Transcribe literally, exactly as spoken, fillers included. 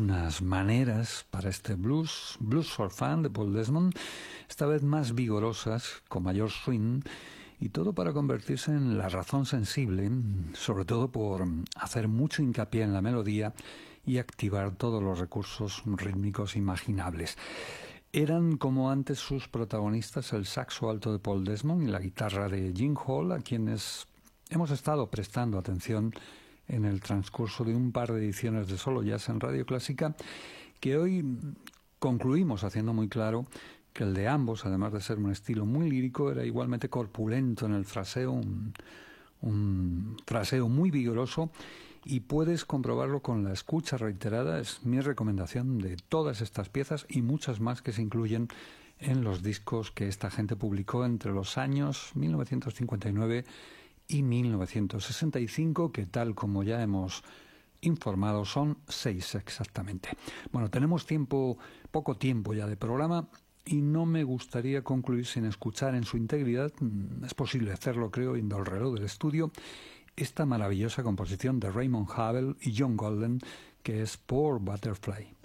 unas maneras para este blues, Blues for Fun de Paul Desmond, esta vez más vigorosas, con mayor swing, y todo para convertirse en la razón sensible, sobre todo por hacer mucho hincapié en la melodía y activar todos los recursos rítmicos imaginables. Eran, como antes sus protagonistas, el saxo alto de Paul Desmond y la guitarra de Gene Hall, a quienes hemos estado prestando atención en el transcurso de un par de ediciones de Solo Jazz en Radio Clásica, que hoy concluimos haciendo muy claro que el de ambos, además de ser un estilo muy lírico, era igualmente corpulento en el fraseo, un, un fraseo muy vigoroso, y puedes comprobarlo con la escucha reiterada. Es mi recomendación de todas estas piezas y muchas más que se incluyen en los discos que esta gente publicó entre los años mil novecientos cincuenta y nueve y mil novecientos sesenta y cinco, que tal como ya hemos informado son seis exactamente. Bueno, tenemos tiempo, poco tiempo ya de programa, y no me gustaría concluir sin escuchar en su integridad, es posible hacerlo creo viendo el reloj del estudio, esta maravillosa composición de Raymond Havel y John Golden, que es Poor Butterfly.